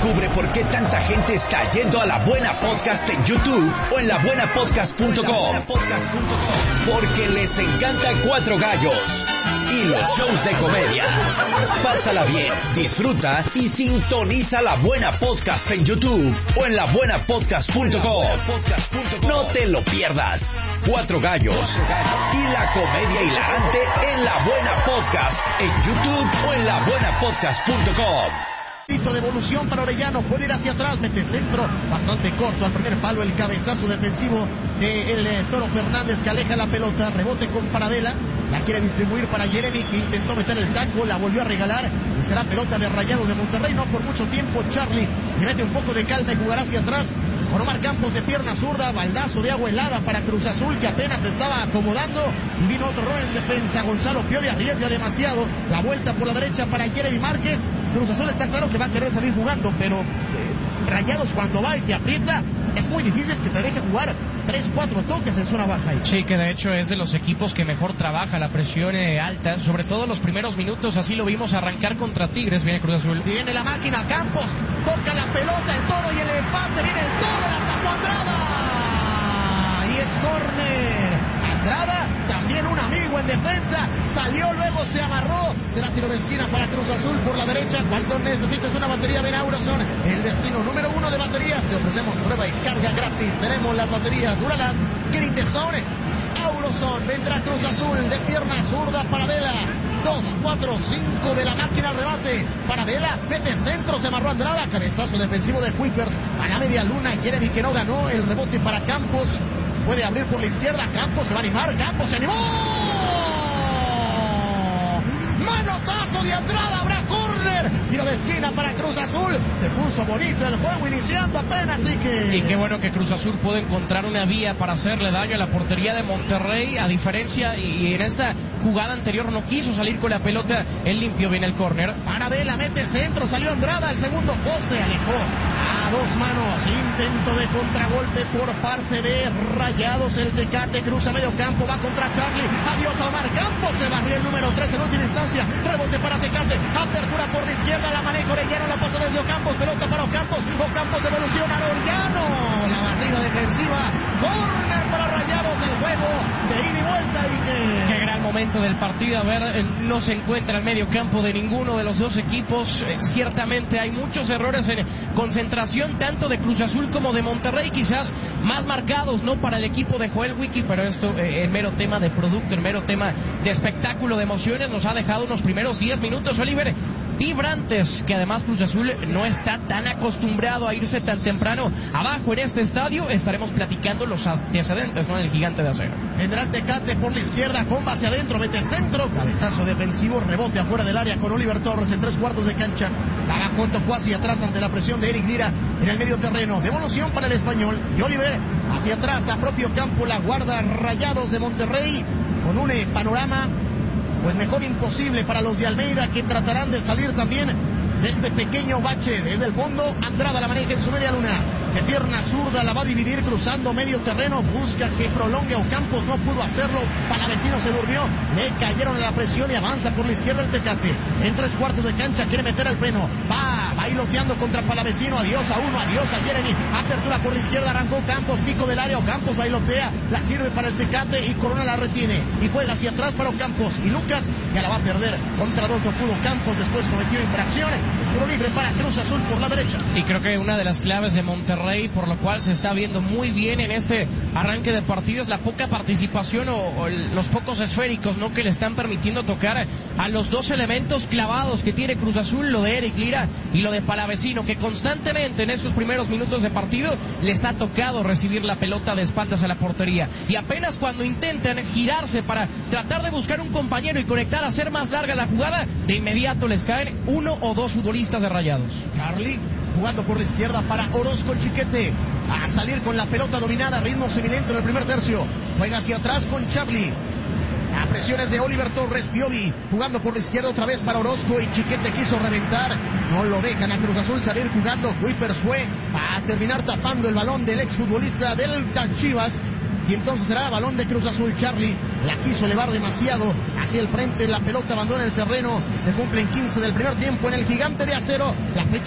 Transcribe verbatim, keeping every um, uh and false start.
Descubre por qué tanta gente está yendo a La Buena Podcast en YouTube o en la buena podcast punto com. Porque les encanta Cuatro Gallos y los shows de comedia. Pásala bien, disfruta y sintoniza La Buena Podcast en YouTube o en la buena podcast punto com. No te lo pierdas. Cuatro Gallos y la comedia hilarante en La Buena Podcast en YouTube o en la buena podcast punto com. De evolución para Orellano, puede ir hacia atrás, mete centro bastante corto al primer palo, el cabezazo defensivo del de eh, Toro Fernández, que aleja la pelota, rebote con Paradela, la quiere distribuir para Jeremy, que intentó meter el taco, la volvió a regalar y será pelota de Rayados de Monterrey, no por mucho tiempo. Charlie le mete un poco de calma y jugará hacia atrás con Omar Campos de pierna zurda, baldazo de agua helada para Cruz Azul, que apenas estaba acomodando, y vino otro rol en defensa. Gonzalo Piovi arriesga demasiado, la vuelta por la derecha para Jeremy Márquez. Cruz Azul está claro que va a querer salir jugando, pero eh, Rayados cuando va y te aprieta, es muy difícil que te deje jugar tres, cuatro toques en zona baja ahí. Sí, que de hecho es de los equipos que mejor trabaja la presión eh, alta, sobre todo los primeros minutos, así lo vimos arrancar contra Tigres. Viene Cruz Azul. Viene la máquina, Campos, toca la pelota, el Toro y el empate, viene el Toro, la tapó Andrada, y es córner. Andrada, también un amigo en defensa, salió, luego se amarró, será tiro de esquina para Cruz Azul por la derecha. Cuando necesites una batería, ven a Auroson, el destino número uno de baterías, te ofrecemos prueba y carga gratis, tenemos las baterías Duraland, Green the Zone, Auroson, vendrá Cruz Azul de pierna zurda, Paradela, dos, cuatro, cinco de la máquina al remate, Paradela, mete centro, se amarró Andrada, cabezazo defensivo de Kuipers, a la media luna, Jeremy que no ganó, el rebote para Campos, puede abrir por la izquierda, Campos se va a animar, Campos se animó, manotazo de Andrada, habrá córner, tiro de esquina para Cruz Azul, se puso bonito el juego iniciando apenas, así que... Y qué bueno que Cruz Azul pudo encontrar una vía para hacerle daño a la portería de Monterrey, a diferencia, y en esta jugada anterior no quiso salir con la pelota, él limpió bien el córner. Paradela mete centro, salió Andrada al segundo poste, alejó a dos manos, intento de contragolpe por parte de Rayados, el Tecate cruza medio campo, va contra Charlie, adiós a Omar Campos, se barrió el número tres en última instancia, rebote para Tecate, apertura por la izquierda, la maneja Orellano, la pasa desde Ocampos, pelota para Ocampos, Ocampos devoluciona a Orellano, la barrida defensiva, córner para Rayados, el juego de ida y vuelta. Y que... Qué gran momento del partido, a ver, no se encuentra el medio campo de ninguno de los dos equipos, eh, ciertamente hay muchos errores en concentración, tanto de Cruz Azul como de Monterrey, quizás más marcados, ¿no?, para el equipo de Joel Wiki, pero esto, eh, el mero tema de producto, el mero tema de espectáculo, de emociones, nos ha dejado unos primeros diez minutos, Oliver, vibrantes, que además Cruz Azul no está tan acostumbrado a irse tan temprano abajo en este estadio. Estaremos platicando los antecedentes, ¿no?, en el Gigante de Acero. Vendrá el Tecate por la izquierda, comba hacia adentro, mete centro, cabezazo defensivo, rebote afuera del área con Oliver Torres en tres cuartos de cancha, la bajó, tocó hacia atrás ante la presión de Eric Lira en el medio terreno, devolución para el español, y Oliver hacia atrás a propio campo, la guarda Rayados de Monterrey con un eh, panorama pues mejor imposible para los de Almeida, que tratarán de salir también de este pequeño bache desde el fondo. Andrada la maneja en su media luna, de pierna zurda la va a dividir cruzando medio terreno, busca que prolongue Ocampos, no pudo hacerlo, Palavecino se durmió, le cayeron a la presión y avanza por la izquierda el Tecate, en tres cuartos de cancha quiere meter el freno, va bailoteando contra Palavecino, adiós a uno, adiós a Jeremy, apertura por la izquierda, arrancó Campos, pico del área, Ocampos bailotea, la sirve para el Tecate y Corona la retiene, y juega hacia atrás para Ocampos, y Lucas ya la va a perder, contra dos no pudo Campos, después cometió infracciones, estuvo libre para Cruz Azul por la derecha. Y creo que una de las claves de Monterrey, por lo cual se está viendo muy bien en este arranque de partido, es la poca participación o, o el, los pocos esféricos, ¿no?, que le están permitiendo tocar a los dos elementos clavados que tiene Cruz Azul, lo de Eric Lira y lo de Palavecino, que constantemente en estos primeros minutos de partido les ha tocado recibir la pelota de espaldas a la portería, y apenas cuando intentan girarse para tratar de buscar un compañero y conectar, hacer más larga la jugada, de inmediato les caen uno o dos futbolistas de Rayados. Charlie jugando por la izquierda para Orozco, el Chiquete, a salir con la pelota dominada, ritmo semilento en el primer tercio, juega hacia atrás con Charlie, a presiones de Oliver Torres, Piovi jugando por la izquierda otra vez para Orozco, y Chiquete quiso reventar, no lo dejan a Cruz Azul salir jugando. Kuipers fue a terminar tapando el balón del exfutbolista del Chivas, y entonces será balón de Cruz Azul. Charlie la quiso elevar demasiado hacia el frente, la pelota abandona el terreno, se cumplen quince del primer tiempo en el Gigante de Acero, la fecha